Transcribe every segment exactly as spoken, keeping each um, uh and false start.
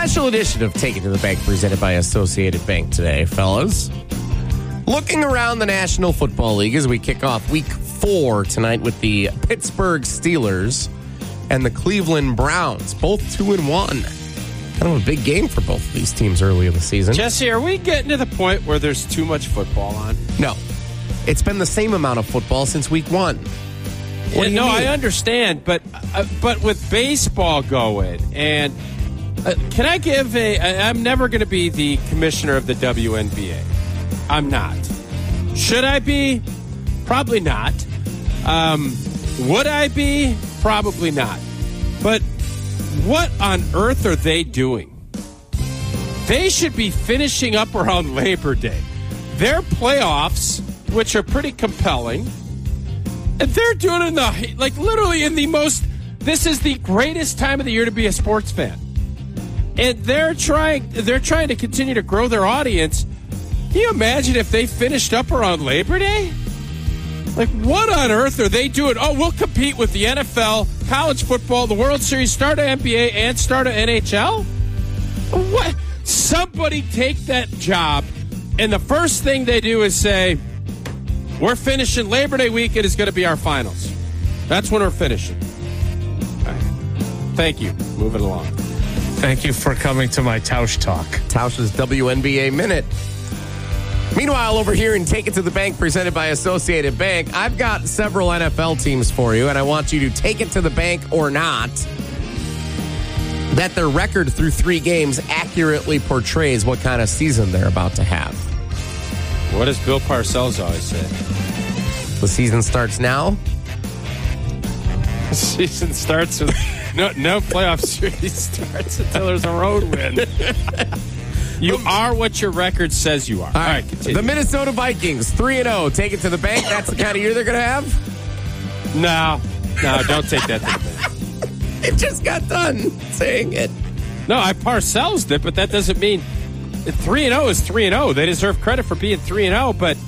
special edition of Take It to the Bank presented by Associated Bank today, fellas. Looking around the National Football League as we kick off week four tonight with the Pittsburgh Steelers and the Cleveland Browns, both two and one. Kind of a big game for both of these teams early in the season. Jesse, are we getting to the point where there's too much football on? No. It's been the same amount of football since week one. What do you no, mean? I understand, but uh, but with baseball going, and uh, can I give a... I, I'm never going to be the commissioner of the W N B A. I'm not. Should I be? Probably not. Um, would I be? Probably not. But what on earth are they doing? They should be finishing up around Labor Day. Their playoffs, which are pretty compelling, and they're doing it in the, like literally in the most, this is the greatest time of the year to be a sports fan. And they're trying, they're trying to continue to grow their audience. Can you imagine if they finished up around Labor Day? Like, what on earth are they doing? Oh, we'll compete with the N F L, college football, the World Series, start a N B A, and start a N H L? What? Somebody take that job, and the first thing they do is say, we're finishing Labor Day weekend is going to be our finals. That's when we're finishing. All right. Thank you. Moving along. Thank you for coming to my Tausch Talk. Tausch's W N B A Minute. Meanwhile, over here in Take It to the Bank, presented by Associated Bank, I've got several N F L teams for you, and I want you to take it to the bank or not that their record through three games accurately portrays what kind of season they're about to have. What does Bill Parcells always say? The season starts now. The season starts with no no playoff series starts until there's a road win. You are what your record says you are. All right, All right continue. The Minnesota Vikings, three and oh. Take it to the bank. That's the kind of year they're going to have? No. No, don't take that to the bank. It just got done saying it. No, I Parcells it, but that doesn't mean three and oh is three and oh. They deserve credit for being three and oh, but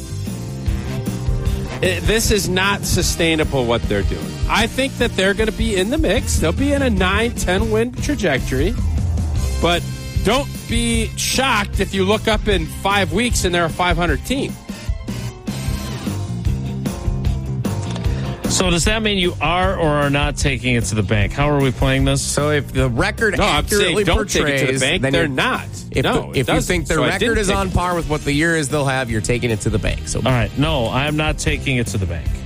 it, this is not sustainable what they're doing. I think that they're going to be in the mix. They'll be in a nine ten win trajectory, but don't be shocked if you look up in five weeks and they're a five hundred team. So does that mean you are or are not taking it to the bank? How are we playing this? So if the record no, accurately I'm saying don't portrays, take it to the bank, then they're not. If, no, the, if you think their so record is on it. par with what the year is they'll have, you're taking it to the bank. So all right, no, I am not taking it to the bank.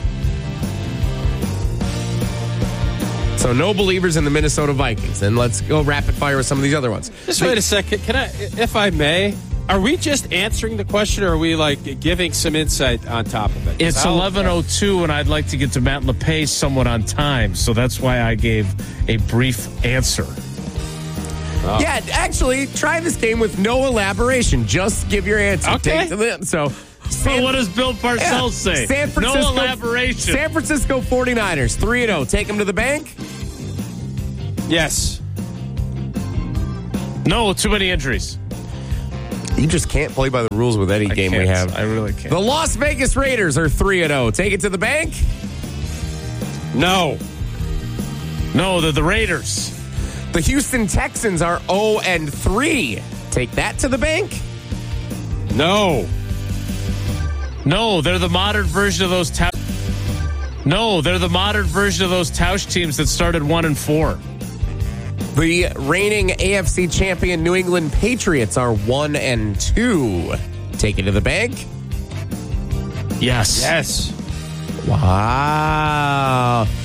So no believers in the Minnesota Vikings. And let's go rapid fire with some of these other ones. Just wait a second. Can I, if I may, are we just answering the question, or are we like giving some insight on top of it? It's eleven oh two, and I'd like to get to Matt LePage somewhat on time, so that's why I gave a brief answer. Oh. Yeah, actually, try this game with no elaboration. Just give your answer. Okay. Take to the, so, San, well, what does Bill Parcells yeah, say? San Francisco, no elaboration. San Francisco forty-niners, three and oh. Take them to the bank? Yes. No, too many injuries. You just can't play by the rules with any I game can't. we have. I really can't. The Las Vegas Raiders are three and oh. Take it to the bank? No. No, they're the Raiders. The Houston Texans are oh and three. Take that to the bank? No. No, they're the modern version of those Tausch. No, they're the modern version of those Tausch teams that started one and four. The reigning A F C champion New England Patriots are one and two. Take it to the bank? Yes. Yes. Wow.